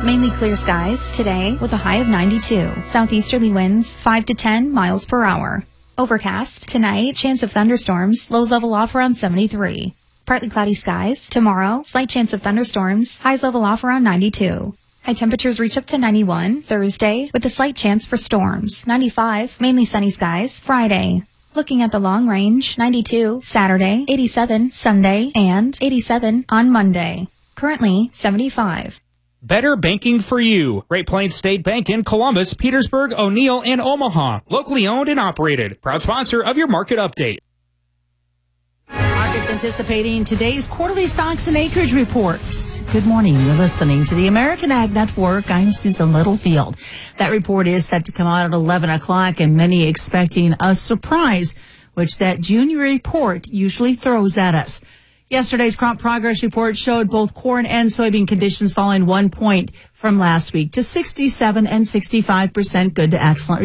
Mainly clear skies today with a high of 92. Southeasterly winds 5 to 10 miles per hour. Overcast tonight, chance of thunderstorms, lows level off around 73. Partly cloudy skies tomorrow, slight chance of thunderstorms, highs level off around 92. High temperatures reach up to 91 Thursday with a slight chance for storms. 95, mainly sunny skies Friday. Looking at the long range, 92 Saturday, 87 Sunday, and 87 on Monday. Currently 75. Better banking for you. Great Plains State Bank in Columbus, Petersburg, O'Neill, and Omaha. Locally owned and operated. Proud sponsor of your market update. Markets anticipating today's quarterly stocks and acreage report. Good morning. You're listening to the American Ag Network. I'm Susan Littlefield. That report is set to come out at 11 o'clock, and many expecting a surprise, which that June report usually throws at us. Yesterday's crop progress report showed both corn and soybean conditions falling 1 point from last week to 67 and 65% good to excellent.